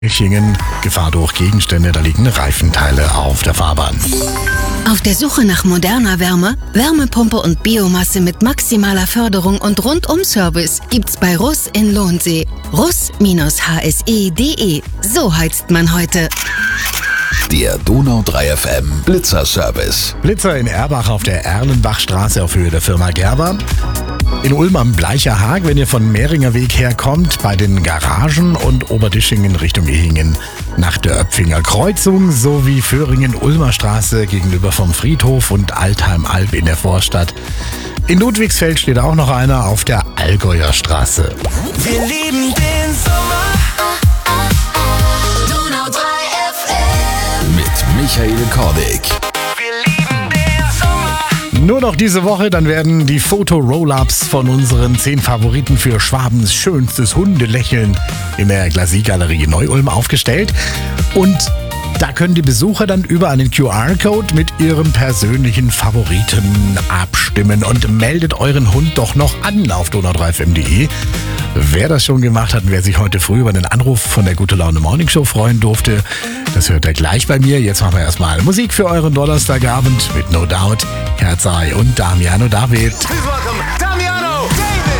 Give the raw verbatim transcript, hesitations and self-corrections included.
Hechingen, Gefahr durch Gegenstände, da liegen Reifenteile auf der Fahrbahn. Auf der Suche nach moderner Wärme, Wärmepumpe und Biomasse mit maximaler Förderung und Rundum-Service gibt's bei Russ in Lohnsee. russ H S E punkt de. So heizt man heute. Der Donau drei F M Blitzer-Service. Blitzer in Erbach auf der Erlenbachstraße auf Höhe der Firma Gerber. In Ulm am Bleicherhaag, wenn ihr von Mehringer Weg herkommt, bei den Garagen und Oberdischingen Richtung Ehingen nach der Öpfinger Kreuzung sowie Föhringen-Ulmer Straße gegenüber vom Friedhof und Altheim-Alb in der Vorstadt. In Ludwigsfeld steht auch noch einer auf der Allgäuer Straße. Wir lieben den Sommer. Donau drei F M. Mit Michael Kordick. Nur noch diese Woche, dann werden die Foto-Roll-Ups von unseren zehn Favoriten für Schwabens schönstes Hundelächeln in der Glacis-Galerie Neu-Ulm aufgestellt. Und da können die Besucher dann über einen Q R-Code mit ihrem persönlichen Favoriten abstimmen und meldet euren Hund doch noch an auf donau drei f m punkt de. Wer das schon gemacht hat und wer sich heute früh über einen Anruf von der Gute Laune Morning Show freuen durfte, das hört er gleich bei mir. Jetzt machen wir erstmal Musik für euren Donnerstagabend mit No Doubt, Herzai und Damiano David. Please welcome